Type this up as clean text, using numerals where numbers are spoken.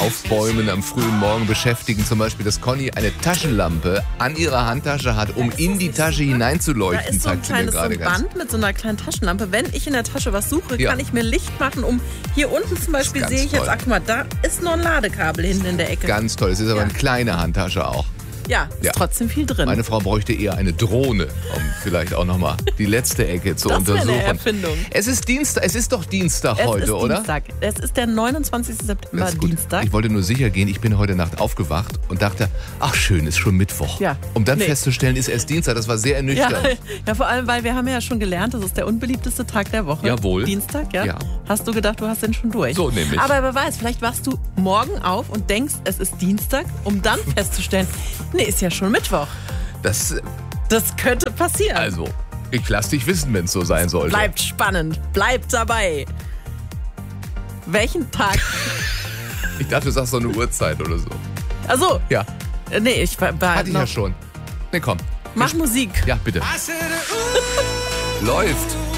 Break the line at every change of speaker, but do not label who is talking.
Aufbäumen am frühen Morgen beschäftigen. Zum Beispiel, dass Conny eine Taschenlampe an ihrer Handtasche hat, um in die Tasche hineinzuleuchten.
Da ist so ein kleines Band mit so einer kleinen Taschenlampe. Wenn ich in der Tasche was suche, kann ich mir Licht machen, um hier unten zum Beispiel sehe ich jetzt, ach guck mal, da ist noch ein Ladekabel hinten in der Ecke.
Ganz toll. Es ist aber eine kleine Handtasche auch.
Ja, ist trotzdem viel drin.
Meine Frau bräuchte eher eine Drohne, um vielleicht auch nochmal die letzte Ecke zu untersuchen.
Das wäre eine Erfindung.
Es ist Dienstag, es ist doch Dienstag heute, oder?
Dienstag. Es ist der 29. September, Dienstag.
Ich wollte nur sicher gehen, ich bin heute Nacht aufgewacht und dachte, ach schön, ist schon Mittwoch.
Ja.
Um dann festzustellen, ist erst Dienstag, das war sehr ernüchternd.
Ja, vor allem, weil wir haben ja schon gelernt, das ist der unbeliebteste Tag der Woche.
Jawohl.
Dienstag,
ja.
Hast du gedacht, du hast den schon durch.
So nämlich.
Aber wer weiß, vielleicht wachst du morgen auf und denkst, es ist Dienstag, um dann festzustellen, nee, ist ja schon Mittwoch. Das könnte passieren.
Also, ich lass dich wissen, wenn es so sein sollte.
Bleibt spannend. Bleibt dabei. Welchen Tag?
Ich dachte, du sagst so eine Uhrzeit oder so.
Ach so.
Ja.
Nee, ich war
hatte ich ja schon. Nee, komm.
Mach Musik.
Ja, bitte. Läuft.